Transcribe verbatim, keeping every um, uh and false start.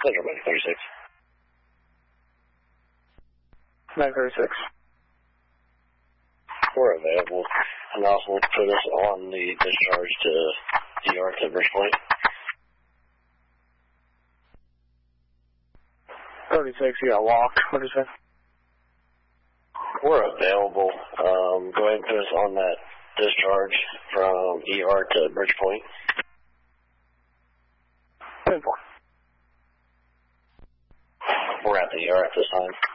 Central Medic thirty-six. Medic thirty-six. We're available. And also put us on the discharge to E R to Bridgepoint. thirty-six, you got walk. What did you say? We're available. Um, go ahead and put us on that discharge from E R to Bridgepoint. ten four. We're at the E R at this time.